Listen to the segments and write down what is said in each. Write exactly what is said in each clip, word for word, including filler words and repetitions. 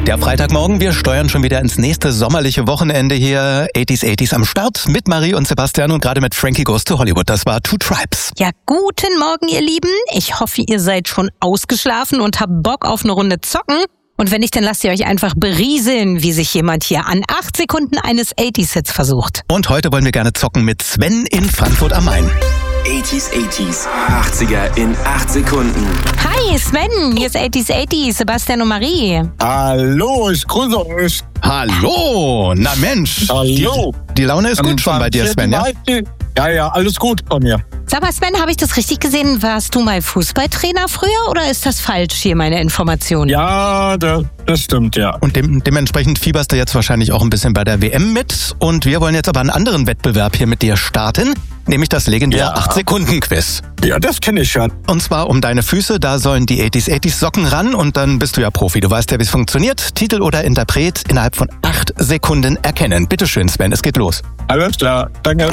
Ja, Freitagmorgen, wir steuern schon wieder ins nächste sommerliche Wochenende hier. achtziger achtziger am Start mit Marie und Sebastian und gerade mit Frankie Goes to Hollywood. Das war Two Tribes. Ja, guten Morgen, ihr Lieben. Ich hoffe, ihr seid schon ausgeschlafen und habt Bock auf eine Runde zocken. Und wenn nicht, dann lasst ihr euch einfach berieseln, wie sich jemand hier an acht Sekunden eines achtziger-Hits versucht. Und heute wollen wir gerne zocken mit Sven in Frankfurt am Main. achtziger achtziger, achtziger in acht Sekunden. Hi Sven, hier ist achtziger achtziger, Sebastian und Marie. Hallo, ich grüße euch. Hallo, na Mensch. Hallo. Die, die Laune ist gut schon bei dir, Sven, ja? Ja, ja, alles gut bei mir. Sag mal, Sven, habe ich das richtig gesehen? Warst du mal Fußballtrainer früher oder ist das falsch hier, meine Information? Ja, das, das stimmt, ja. Und dem, dementsprechend fieberst du jetzt wahrscheinlich auch ein bisschen bei der W M mit. Und wir wollen jetzt aber einen anderen Wettbewerb hier mit dir starten, nämlich das legendäre Ja. acht Sekunden Quiz. Ja, das kenne ich schon. Und zwar um deine Füße, da sollen die achtziger achtziger Socken ran und dann bist du ja Profi. Du weißt ja, wie es funktioniert. Titel oder Interpret innerhalb von acht Sekunden erkennen. Bitte schön, Sven, es geht los. Alles klar, danke.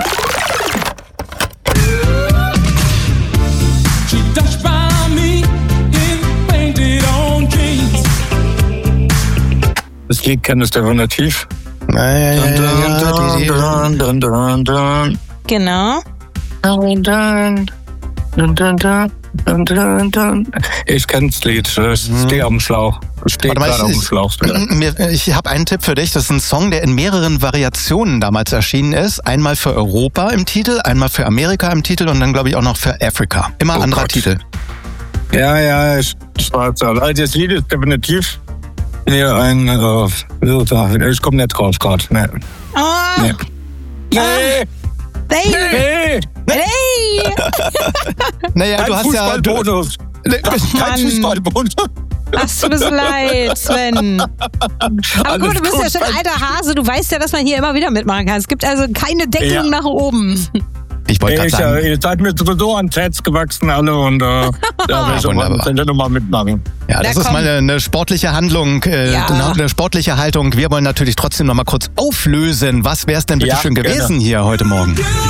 Das Lied kennst du definitiv. Dun, dun, dun, dun. Genau. Dun, dun, dun, dun, dun, dun, dun, dun. Ich kenne das Lied, ich stehe am Schlauch. Ich stehe Warte mal, gerade auf dem ich- Schlauch. Mir- Ich habe einen Tipp für dich. Das ist ein Song, der in mehreren Variationen damals erschienen ist. Einmal für Europa im Titel, einmal für Amerika im Titel und dann glaube ich auch noch für Afrika. Immer Oh anderer Gott. Titel. Ja, ja, ich, ich weiß ja. Also das Lied ist definitiv hier ein, äh, ich komme nicht drauf gerade. Nee. Oh, Nee. Nee. hey, Nee. hey. Naja, Kein du hast ja... Du, Fußballbonus. Kein Mann. Fußballbonus. Ach, es tut mir leid, Sven. Aber guck mal, Alles du bist gut, ja schon Sven. alter Hase. Du weißt ja, dass man hier immer wieder mitmachen kann. Es gibt also keine Deckelung Ja. nach oben. ich wollte gerade Ich, sagen... äh, ihr seid mir sowieso ans Herz gewachsen alle und äh, da will ich auch mal Wunderbar. nochmal mitmachen. Ja, das Na, ist komm. mal eine, eine sportliche Handlung, äh, Ja. eine, eine sportliche Haltung. Wir wollen natürlich trotzdem noch mal kurz auflösen. Was wäre es denn bitte Ja, schön gerne. gewesen hier heute Morgen?